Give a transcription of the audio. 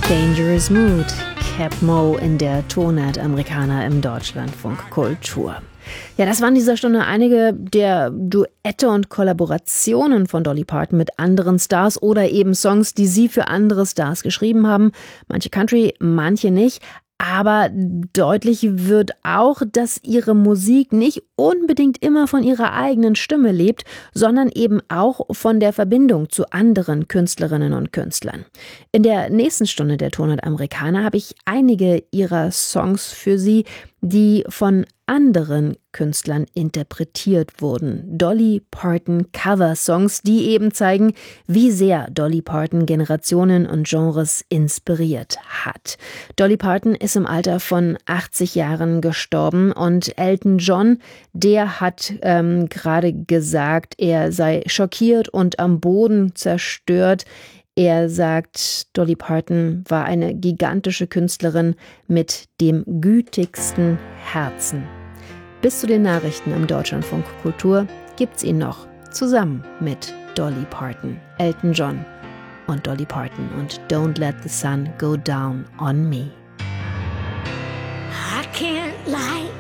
Dangerous Mood, Cap Mo in der Tonart Amerikaner im Deutschlandfunk Kultur. Ja, das waren in dieser Stunde einige der Duette und Kollaborationen von Dolly Parton mit anderen Stars oder eben Songs, die sie für andere Stars geschrieben haben. Manche Country, manche nicht. Aber deutlich wird auch, dass ihre Musik nicht unbedingt immer von ihrer eigenen Stimme lebt, sondern eben auch von der Verbindung zu anderen Künstlerinnen und Künstlern. In der nächsten Stunde der Tonart Amerikaner habe ich einige ihrer Songs für Sie, die von anderen Künstlern interpretiert wurden. Dolly Parton Cover-Songs, die eben zeigen, wie sehr Dolly Parton Generationen und Genres inspiriert hat. Dolly Parton ist im Alter von 80 Jahren gestorben und Elton John, der hat gerade gesagt, er sei schockiert und am Boden zerstört. Er sagt, Dolly Parton war eine gigantische Künstlerin mit dem gütigsten Herzen. Bis zu den Nachrichten im Deutschlandfunk Kultur gibt's ihn noch, zusammen mit Dolly Parton, Elton John und Dolly Parton und Don't Let the Sun Go Down on Me. I can't lie.